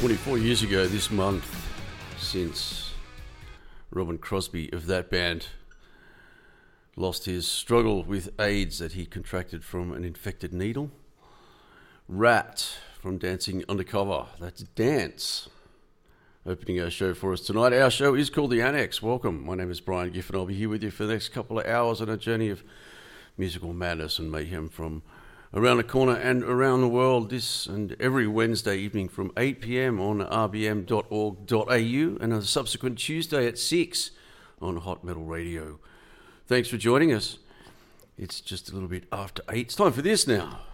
24 years ago this month since Robin Crosby of that band lost his struggle with AIDS that he contracted from an infected needle. Rat from Dancing Undercover, that's Dance, opening our show for us tonight. Our show is called The Annex. Welcome, my name is Brian Giffen. I'll be here with you for the next couple of hours on a journey of musical madness and mayhem from around the corner and around the world, this and every Wednesday evening from 8 p.m. on rbm.org.au and a subsequent Tuesday at 6 on Hot Metal Radio. Thanks for joining us. It's just a little bit after 8. It's time for this now.